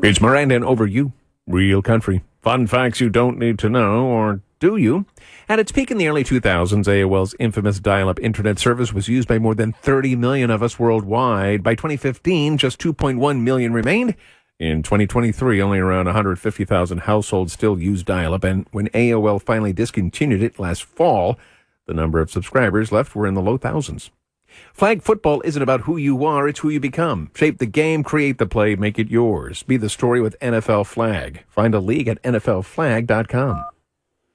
It's Miranda and Over You, Real Country. Fun facts you don't need to know, or do you? At its peak in the early 2000s, AOL's infamous dial-up internet service was used by more than 30 million of us worldwide. By 2015, just 2.1 million remained. In 2023, only around 150,000 households still use dial-up, and when AOL finally discontinued it last fall, the number of subscribers left were in the low thousands. Flag football isn't about who you are, it's who you become. Shape the game, create the play, make it yours. Be the story with NFL Flag. Find a league at NFLflag.com.